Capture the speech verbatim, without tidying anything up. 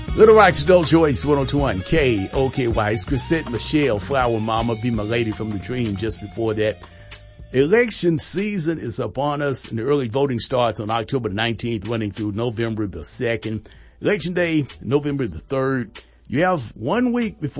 Little Rock's Adult Choice one oh two point one K O K Y. It's Chrisette Michelle, Flower Mama, Be My Lady from the Dream. Just before that, election season is upon us, and the early voting starts on October nineteenth, running through November the second. Election day, November the third. You have one week before